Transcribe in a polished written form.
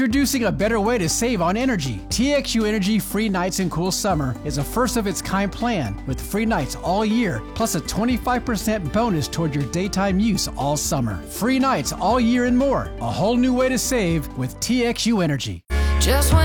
Introducing a better way to save on energy. TXU Energy Free Nights and Cool Summer is a first-of-its-kind plan with free nights all year, plus a 25% bonus toward your daytime use all summer. Free nights all year and more. A whole new way to save with TXU Energy. Just